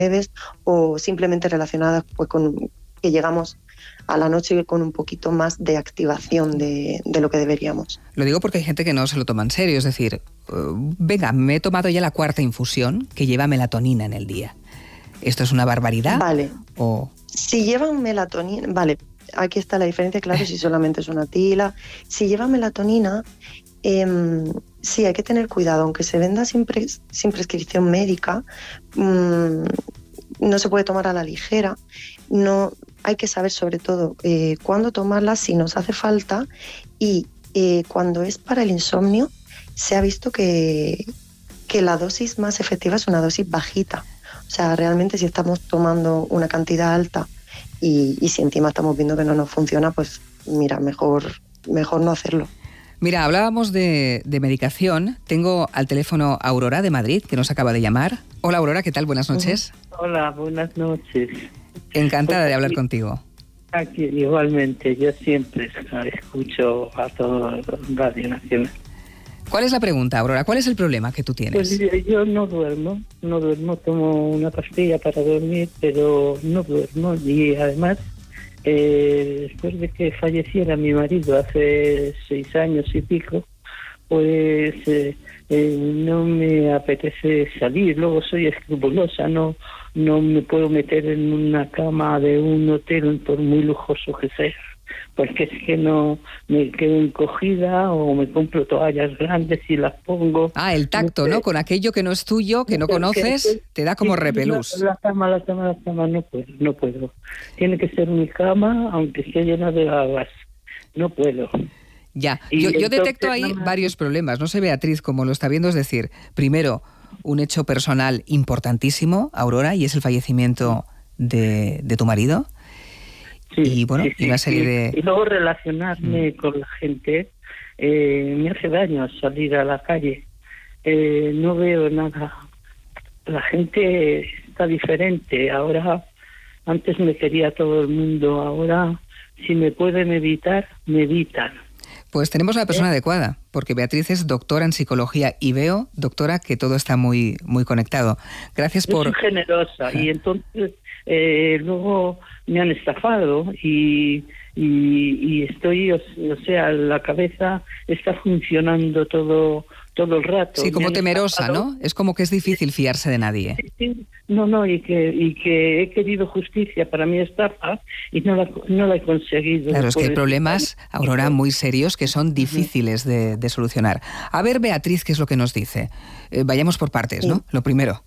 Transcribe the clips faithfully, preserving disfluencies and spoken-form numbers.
leves o simplemente relacionadas pues con que llegamos a la noche con un poquito más de activación de, de lo que deberíamos. Lo digo porque hay gente que no se lo toma en serio, es decir, uh, venga, me he tomado ya la cuarta infusión que lleva melatonina en el día. ¿Esto es una barbaridad? Vale. O... Si llevan melatonina, vale, aquí está la diferencia, claro, si solamente es una tila. Si llevan melatonina, eh, sí, hay que tener cuidado, aunque se venda sin, pres- sin prescripción médica, mmm, no se puede tomar a la ligera. No, hay que saber sobre todo eh, cuándo tomarla, si nos hace falta, y eh, cuando es para el insomnio, se ha visto que, que la dosis más efectiva es una dosis bajita. O sea, realmente si estamos tomando una cantidad alta y, y si encima estamos viendo que no nos funciona, pues mira, mejor, mejor no hacerlo. Mira, hablábamos de, de medicación. Tengo al teléfono a Aurora de Madrid, que nos acaba de llamar. Hola Aurora, ¿qué tal? Buenas noches. Hola, buenas noches. Encantada pues de hablar aquí, contigo. Aquí igualmente, yo siempre escucho a todo Radio Nacional. ¿Cuál es la pregunta, Aurora? ¿Cuál es el problema que tú tienes? Pues yo, yo no duermo, no duermo, tomo una pastilla para dormir, pero no duermo y además eh, después de que falleciera mi marido hace seis años y pico, pues eh, eh, no me apetece salir, luego soy escrupulosa, no, no me puedo meter en una cama de un hotel por muy lujoso que sea, porque es que no me quedo encogida o me compro toallas grandes y las pongo. Ah, el tacto, ¿no? Con aquello que no es tuyo, que no conoces, te da como repelús. La cama, la cama, la cama, no puedo, no puedo. Tiene que ser mi cama, aunque esté llena de aguas. No puedo. Ya, yo, yo detecto ahí varios problemas. No sé, Beatriz, cómo lo está viendo. Es decir, primero, un hecho personal importantísimo, Aurora, y es el fallecimiento de, de tu marido. Sí, y bueno, sí, sí, y una serie sí. de... Y luego relacionarme mm. con la gente, eh, me hace daño salir a la calle. Eh, no veo nada. La gente está diferente. Ahora, antes me quería todo el mundo. Ahora, si me pueden evitar, me evitan. Pues tenemos a la persona ¿Eh? adecuada, porque Beatriz es doctora en psicología y veo, doctora, que todo está muy, muy conectado. Gracias por... Yo soy generosa y entonces eh, luego me han estafado y, y, y estoy, o, o sea, la cabeza está funcionando todo todo el rato. Sí, como temerosa, estafado. ¿no? Es como que es difícil fiarse de nadie. Sí, no, no, y que y que he querido justicia para mi estafa y no la, no la he conseguido. Claro, es que hay Por problemas, Aurora, muy serios que son difíciles de, de solucionar. A ver, Beatriz, ¿qué es lo que nos dice? Eh, vayamos por partes, ¿no? Sí. Lo primero.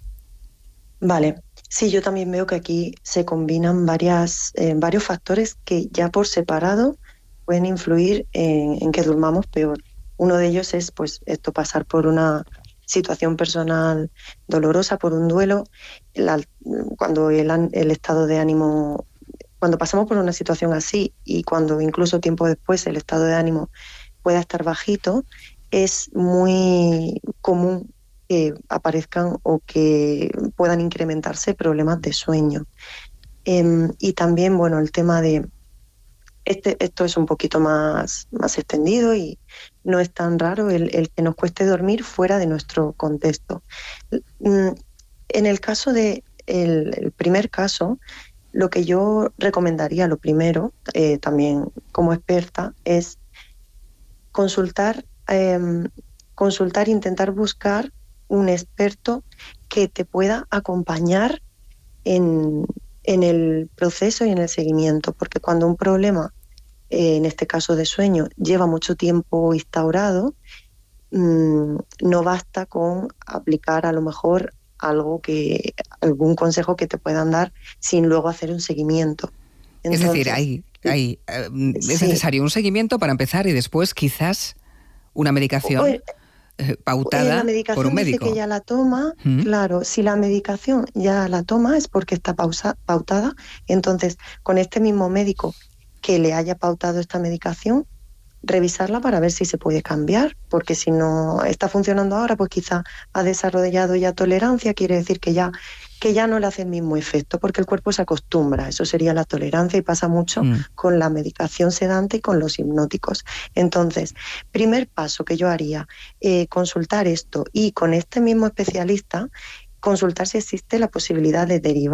Vale, sí, yo también veo que aquí se combinan varias, eh, varios factores que ya por separado pueden influir en, en que durmamos peor. Uno de ellos es, pues, esto, pasar por una situación personal dolorosa, por un duelo, la, cuando el, el estado de ánimo, cuando pasamos por una situación así y cuando incluso tiempo después el estado de ánimo pueda estar bajito, es muy común que aparezcan o que puedan incrementarse problemas de sueño. Eh, y también, bueno, el tema de... Este, esto es un poquito más, más extendido y no es tan raro el, el que nos cueste dormir fuera de nuestro contexto. En el caso de el, el primer caso, lo que yo recomendaría, lo primero, eh, también como experta, es consultar, eh, consultar, intentar buscar un experto que te pueda acompañar en, en el proceso y en el seguimiento, porque cuando un problema, eh, en este caso de sueño, lleva mucho tiempo instaurado, mmm, no basta con aplicar a lo mejor algo que, algún consejo que te puedan dar sin luego hacer un seguimiento. Entonces, es decir, hay, hay, uh, es sí. necesario un seguimiento para empezar y después quizás una medicación. Pues, Eh, pautada la medicación por un médico. Dice que ya la toma, ¿Mm? Claro, si la medicación ya la toma es porque está pausa, pautada, entonces con este mismo médico que le haya pautado esta medicación, revisarla para ver si se puede cambiar, porque si no está funcionando ahora, pues quizá ha desarrollado ya tolerancia, quiere decir que ya que ya no le hace el mismo efecto, porque el cuerpo se acostumbra, eso sería la tolerancia y pasa mucho mm. con la medicación sedante y con los hipnóticos. Entonces, primer paso que yo haría, eh, consultar esto y con este mismo especialista consultar si existe la posibilidad de derivar